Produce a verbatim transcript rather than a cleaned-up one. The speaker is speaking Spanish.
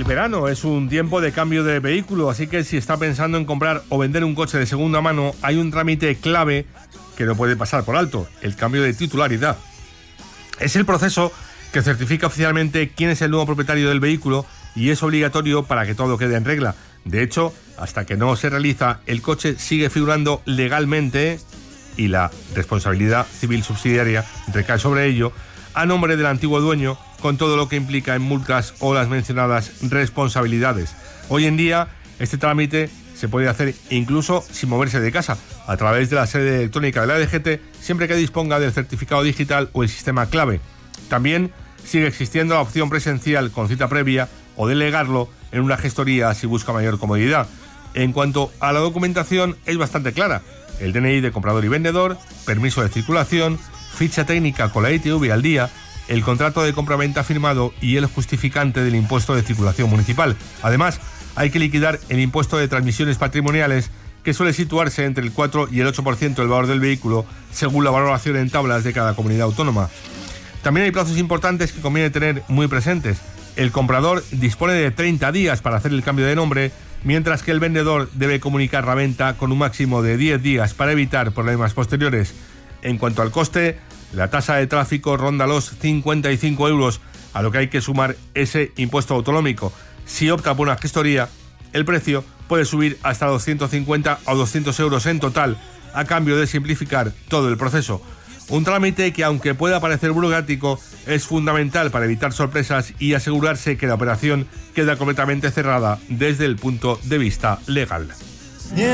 El verano es un tiempo de cambio de vehículo, así que si está pensando en comprar o vender un coche de segunda mano, hay un trámite clave que no puede pasar por alto: el cambio de titularidad. Es el proceso que certifica oficialmente quién es el nuevo propietario del vehículo y es obligatorio para que todo quede en regla. De hecho, hasta que no se realiza, el coche sigue figurando legalmente y la responsabilidad civil subsidiaria recae sobre ello a nombre del antiguo dueño, con todo lo que implica en multas o las mencionadas responsabilidades. Hoy en día, este trámite se puede hacer incluso sin moverse de casa, a través de la sede electrónica de la D G T, siempre que disponga del certificado digital o el sistema clave. También sigue existiendo la opción presencial con cita previa o delegarlo en una gestoría si busca mayor comodidad. En cuanto a la documentación, es bastante clara: el D N I de comprador y vendedor, permiso de circulación, ficha técnica con la I T V al día, el contrato de compraventa firmado y el justificante del impuesto de circulación municipal. Además, hay que liquidar el impuesto de transmisiones patrimoniales, que suele situarse entre el cuatro y el ocho por ciento del valor del vehículo, según la valoración en tablas de cada comunidad autónoma. También hay plazos importantes que conviene tener muy presentes. El comprador dispone de treinta días para hacer el cambio de nombre, mientras que el vendedor debe comunicar la venta con un máximo de diez días para evitar problemas posteriores. En cuanto al coste, la tasa de tráfico ronda los cincuenta y cinco euros, a lo que hay que sumar ese impuesto autonómico. Si opta por una gestoría, el precio puede subir hasta doscientos cincuenta o doscientos euros en total, a cambio de simplificar todo el proceso. Un trámite que, aunque pueda parecer burocrático, es fundamental para evitar sorpresas y asegurarse que la operación queda completamente cerrada desde el punto de vista legal.